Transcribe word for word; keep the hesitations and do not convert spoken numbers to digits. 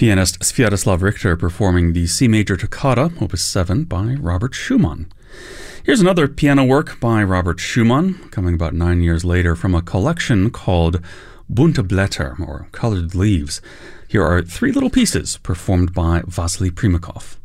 Pianist Sviatoslav Richter performing the C Major Toccata, Opus seven, by Robert Schumann. Here's another piano work by Robert Schumann, coming about nine years later from a collection called Bunte Blätter, or Colored Leaves. Here are three little pieces performed by Vasily Primakov.